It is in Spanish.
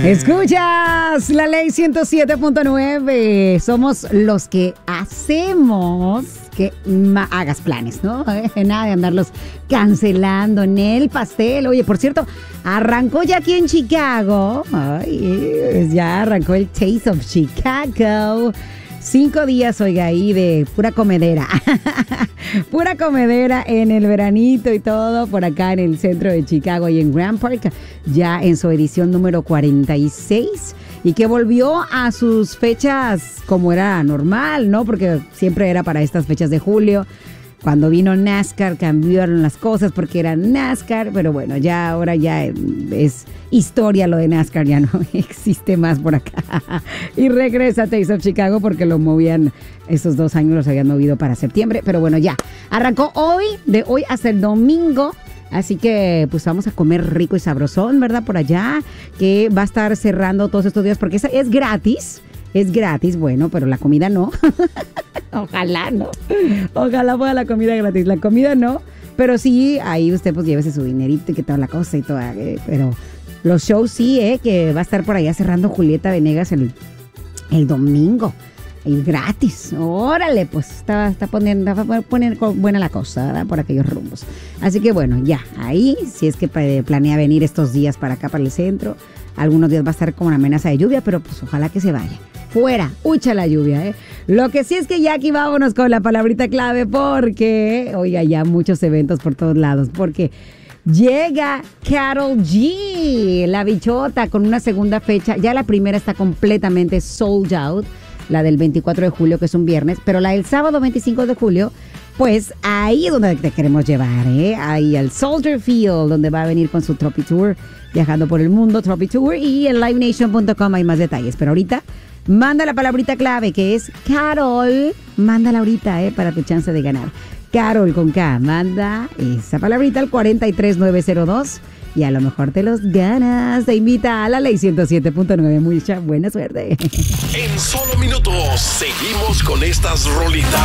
Escuchas la ley 107.9. Somos los que hacemos que hagas planes, ¿no? Nada de andarlos cancelando en el pastel. Oye, por cierto, arrancó ya aquí en Chicago. Ay, ya arrancó el Taste of Chicago. 5 días, oiga, ahí de pura comedera. Pura comedera en el veranito y todo, por acá en el centro de Chicago y en Grand Park, ya en su edición número 46, y que volvió a sus fechas como era normal, ¿no? Porque siempre era para estas fechas de julio. Cuando vino NASCAR cambiaron las cosas porque era NASCAR, pero bueno, ya ahora ya es historia lo de NASCAR, ya no existe más por acá. Y regresa a Taste of Chicago porque lo movían, esos 2 años los habían movido para septiembre, pero bueno, ya arrancó hoy, de hoy hasta el domingo. Así que pues vamos a comer rico y sabrosón, ¿verdad? Por allá, que va a estar cerrando todos estos días porque es gratis. Es gratis, bueno, pero la comida no. Ojalá, ¿no? Ojalá fuera la comida gratis. La comida no, pero sí, ahí usted pues llévese su dinerito y que toda la cosa y toda. Pero los shows sí, que va a estar por allá cerrando Julieta Venegas el domingo. Y gratis. Órale, pues va a poner buena la cosa, ¿verdad? Por aquellos rumbos. Así que bueno, ya, ahí, si es que planea venir estos días para acá, para el centro. Algunos días va a estar como una amenaza de lluvia, pero pues ojalá que se vaya. Fuera, hucha la lluvia, Lo que sí es que ya aquí vámonos con la palabrita clave porque, oiga, ya muchos eventos por todos lados, porque llega Karol G, la bichota, con una segunda fecha. Ya la primera está completamente sold out, la del 24 de julio, que es un viernes, pero la del sábado 25 de julio, pues ahí es donde te queremos llevar, ahí al Soldier Field, donde va a venir con su Tropi Tour, viajando por el mundo, Tropi Tour, y en livenation.com hay más detalles, pero ahorita manda la palabrita clave, que es Karol. Mándala ahorita, para tu chance de ganar. Karol con K. Manda esa palabrita al 43902 y a lo mejor te los ganas. Te invita a la ley 107.9. Mucha buena suerte. En solo minutos seguimos con estas rolitas.